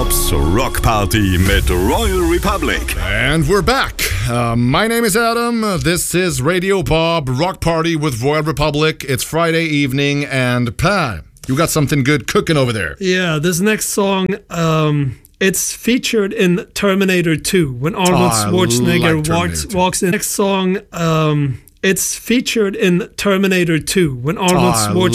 Bob's Rock Party mit Royal Republic. And we're back. My name is Adam. This is Radio Bob Rock Party with Royal Republic. It's Friday evening, and Pat, you got something good cooking over there. Yeah, this next song, it's featured in Terminator 2 when Arnold Schwarzenegger walks in. Next song, it's featured in Terminator 2 when Arnold Schwarzenegger